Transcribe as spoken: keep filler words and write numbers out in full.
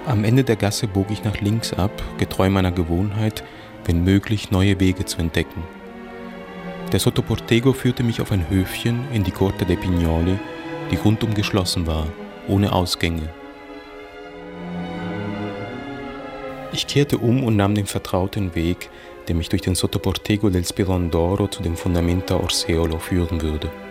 Am Ende der Gasse bog ich nach links ab, getreu meiner Gewohnheit, wenn möglich neue Wege zu entdecken. Der Sottoportego führte mich auf ein Höfchen in die Corte dei Pignoli, die rundum geschlossen war, ohne Ausgänge. Ich kehrte um und nahm den vertrauten Weg, der mich durch den Sottoportego del Spiron d'Oro zu den Fondamenta Orseolo führen würde.